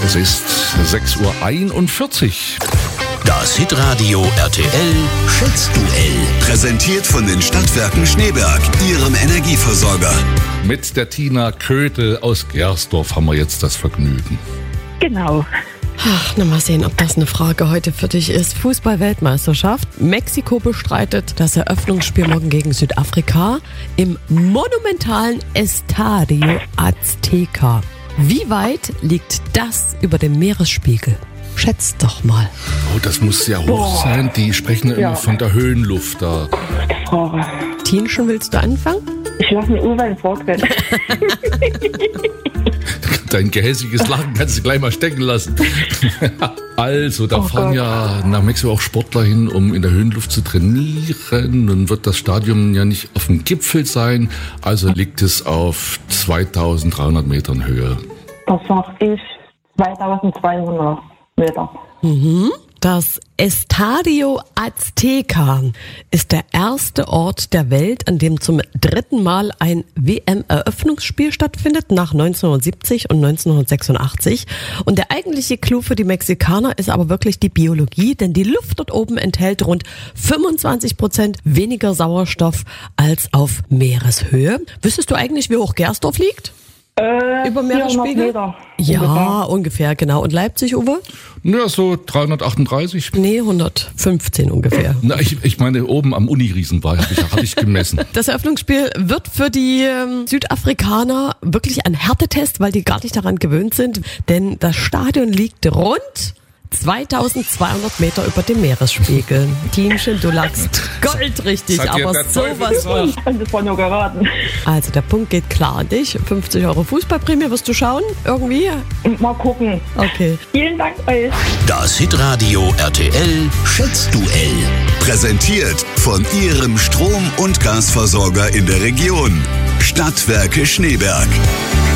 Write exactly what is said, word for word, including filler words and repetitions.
Es ist sechs Uhr einundvierzig. Das Hitradio R T L Schätzduell. Präsentiert von den Stadtwerken Schneeberg, ihrem Energieversorger. Mit der Tina Kötel aus Gersdorf haben wir jetzt das Vergnügen. Genau. Ach, na mal sehen, ob das eine Frage heute für dich ist. Fußball-Weltmeisterschaft. Mexiko bestreitet das Eröffnungsspiel morgen gegen Südafrika im monumentalen Estadio Azteca. Wie weit liegt das über dem Meeresspiegel? Schätzt doch mal. Oh, das muss sehr hoch Boah. sein. Die sprechen ja immer Ja. von der Höhenluft da. Frage. Tinschen, willst du anfangen? Ich lasse mir Uwe ein Wort reden. Dein gehässiges Lachen kannst du gleich mal stecken lassen. Also, da Oh fahren Gott. ja nach Mexiko auch Sportler hin, um in der Höhenluft zu trainieren. Nun wird das Stadion ja nicht auf dem Gipfel sein, also liegt es auf zweitausenddreihundert Metern Höhe. Das sag ich zweitausendzweihundert Meter. Das Estadio Azteca ist der erste Ort der Welt, an dem zum dritten Mal ein W M-Eröffnungsspiel stattfindet, nach neunzehnhundertsiebzig und neunzehnhundertsechsundachtzig. Und der eigentliche Clou für die Mexikaner ist aber wirklich die Biologie, denn die Luft dort oben enthält rund fünfundzwanzig Prozent weniger Sauerstoff als auf Meereshöhe. Wüsstest du eigentlich, wie hoch Gersdorf liegt? Äh, Über vierhundert Meeresspiegel? Meter. Ja, Ungefähr. ungefähr, genau. Und Leipzig, Uwe? Ja, so dreihundertachtunddreißig. Nee, hundertfünfzehn ungefähr. Na, ich, ich meine, oben am Uniriesen war, habe ich, hab ich gemessen. Das Eröffnungsspiel wird für die ähm, Südafrikaner wirklich ein Härtetest, weil die gar nicht daran gewöhnt sind, denn das Stadion liegt rund zweitausendzweihundert Meter über dem Meeresspiegel. Tienchen, du lagst goldrichtig, Das hat dir aber der Teufel sowas von. gesagt. Und das war nur geraten. Also der Punkt geht klar an dich. fünfzig Euro Fußballprämie, wirst du schauen? Irgendwie? Und mal gucken. Okay. Vielen Dank euch. Das Hitradio R T L Schätzduell. Präsentiert von ihrem Strom- und Gasversorger in der Region. Stadtwerke Schneeberg.